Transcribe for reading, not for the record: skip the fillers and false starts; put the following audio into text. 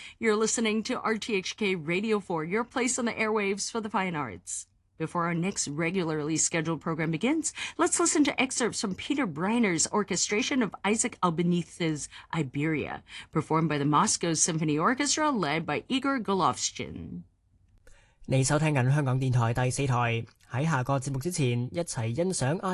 You're listening to RTHK Radio 4, your place on the airwaves for the fine arts. Before our next regularly scheduled program begins, let's listen to excerpts from Peter Breiner's orchestration of Isaac Albenitz's Iberia, performed by the Moscow Symphony Orchestra led by Igor Golovshin。 你收聽緊香港電台第4台，喺下個節目之前，一齊欣賞